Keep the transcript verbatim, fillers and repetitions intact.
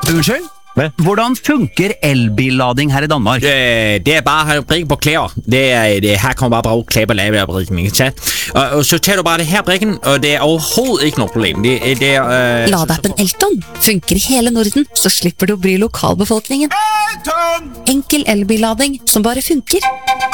Unnskyld? Hvad? Hvordan funker elbillading her i Danmark? Øh, det er bare at have brikken på klæder. Det er, det, her kommer bare bruge klæber lave af brikken, ikke sant? Og, og så tager du bare det her brikken, og det er overhovedet ikke noe problem. Det, det er... Øh, Ladeappen Elton funker i hele Norden, så slipper du å bry lokalbefolkningen. Enkel elbillading som bare funker.